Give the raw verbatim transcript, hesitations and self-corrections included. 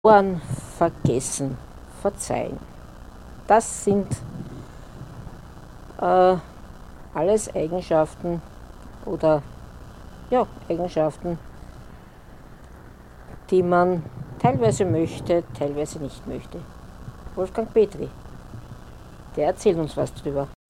Ohren, vergessen, verzeihen. Das sind äh, alles Eigenschaften oder ja, Eigenschaften, die man teilweise möchte, teilweise nicht möchte. Wolfgang Petri, der erzählt uns was drüber.